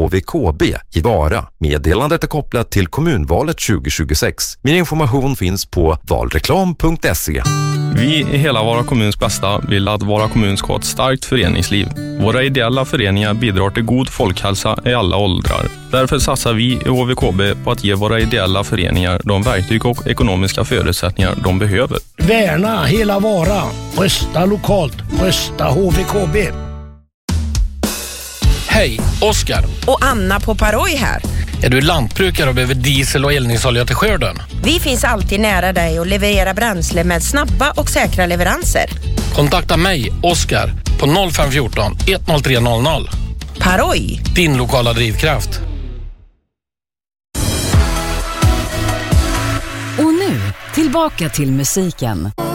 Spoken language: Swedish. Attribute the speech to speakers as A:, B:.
A: HVKB i Vara. Meddelandet är kopplat till kommunvalet 2026. Mer information finns på valreklam.se.
B: Vi i hela Vara kommuns bästa vill att Vara kommun ska ha ett starkt föreningsliv. Våra ideella föreningar bidrar till god folkhälsa i alla åldrar. Därför satsar vi i HVKB på att ge våra ideella föreningar de verktyg och ekonomiska förutsättningar de behöver.
C: Värna hela Vara. Rösta lokalt. Rösta HVKB.
D: Hej, Oskar.
E: Och Anna på Paroj här.
D: Är du lantbrukare och behöver diesel och eldningsolja till skörden?
E: Vi finns alltid nära dig och levererar bränsle med snabba och säkra leveranser.
D: Kontakta mig, Oskar, på 0514 10300.
E: Paroj.
D: Din lokala drivkraft.
F: Och nu, tillbaka till musiken.